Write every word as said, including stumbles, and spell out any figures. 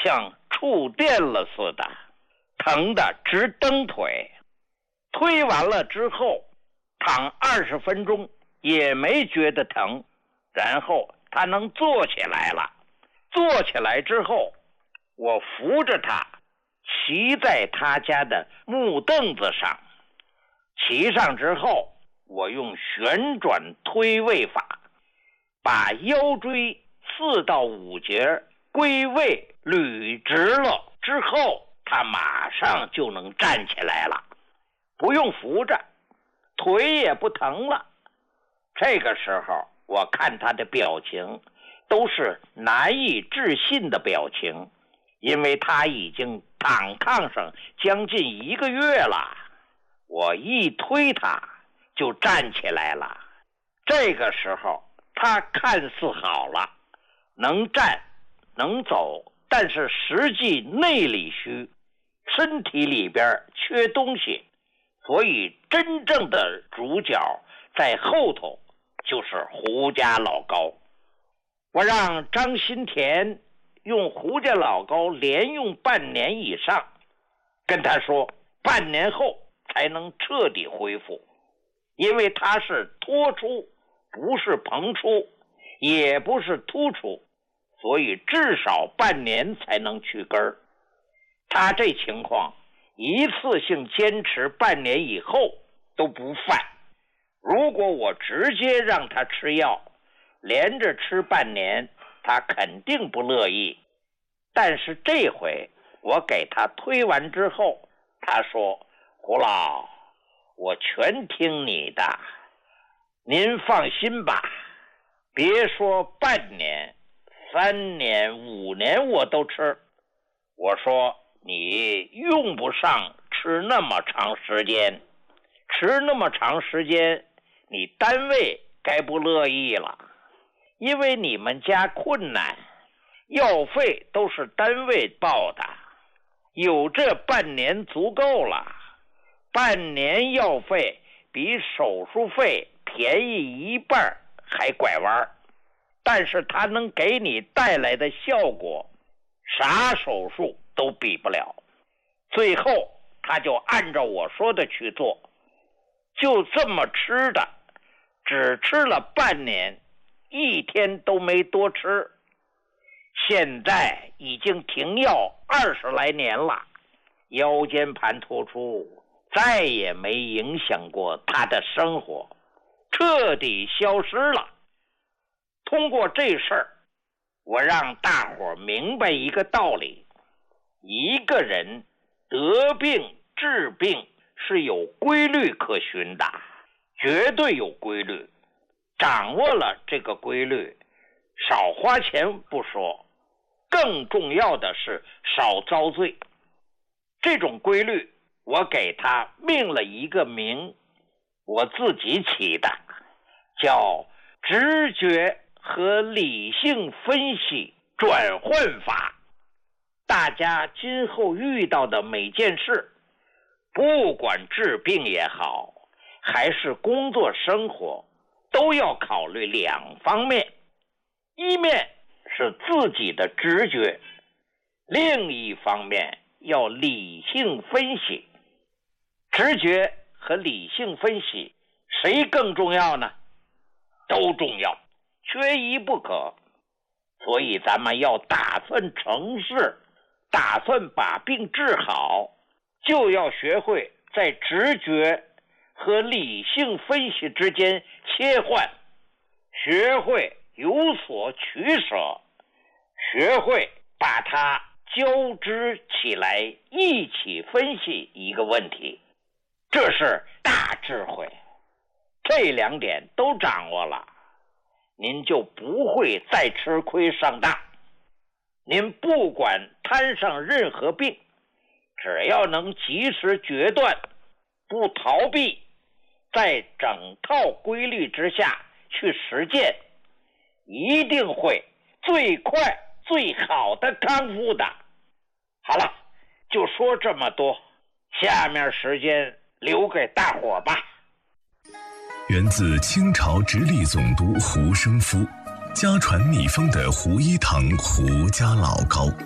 像触电了似的，疼得直蹬腿。推完了之后，躺二十分钟也没觉得疼，然后他能坐起来了。坐起来之后，我扶着他骑在他家的木凳子上，骑上之后，我用旋转推位法把腰椎四到五节归位捋直了之后，他马上就能站起来了，不用扶着，腿也不疼了。这个时候我看他的表情都是难以置信的表情，因为他已经躺炕上将近一个月了。我一推他就站起来了。这个时候他看似好了，能站能走，但是实际内里虚，身体里边缺东西，所以真正的主角在后头，就是胡家老高。我让张新田用胡家老高连用半年以上，跟他说半年后才能彻底恢复，因为他是脱出，不是膨出，也不是突出，所以至少半年才能去根儿。他这情况一次性坚持半年以后都不犯，如果我直接让他吃药连着吃半年，他肯定不乐意。但是这回我给他推完之后，他说胡老，我全听你的，您放心吧，别说半年三年五年我都吃。我说你用不上吃那么长时间，吃那么长时间你单位该不乐意了，因为你们家困难，药费都是单位报的，有这半年足够了。半年药费比手术费便宜一半还拐弯，但是它能给你带来的效果啥手术都比不了。最后他就按照我说的去做，就这么吃的，只吃了半年，一天都没多吃。现在已经停药二十来年了，腰间盘突出再也没影响过他的生活，彻底消失了。通过这事儿，我让大伙明白一个道理，一个人得病治病是有规律可循的，绝对有规律。掌握了这个规律，少花钱不说，更重要的是少遭罪。这种规律我给他命了一个名，我自己起的，叫直觉和理性分析转换法。大家今后遇到的每件事，不管治病也好，还是工作生活，都要考虑两方面，一面是自己的直觉，另一方面要理性分析。直觉和理性分析谁更重要呢？都重要，缺一不可。所以咱们要打算成事，打算把病治好，就要学会在直觉和理性分析之间切换，学会有所取舍，学会把它交织起来，一起分析一个问题，这是大智慧。这两点都掌握了，您就不会再吃亏上当。您不管摊上任何病，只要能及时决断，不逃避，在整套规律之下去实践，一定会最快最好的康复的。好了，就说这么多，下面时间留给大伙吧。 源自清朝直隶总督胡生夫，家传秘方的胡一堂胡家老高。